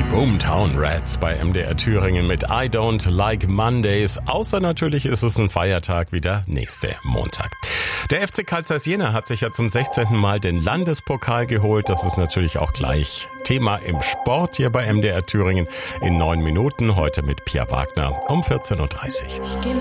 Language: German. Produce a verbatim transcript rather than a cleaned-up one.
Boomtown Rats bei M D R Thüringen mit I Don't Like Mondays. Außer natürlich ist es ein Feiertag wie der nächste Montag. Der F C Carl Zeiss Jena hat sich ja zum sechzehnten Mal den Landespokal geholt. Das ist natürlich auch gleich Thema im Sport hier bei M D R Thüringen in neun Minuten. Heute mit Pia Wagner um vierzehn Uhr dreißig.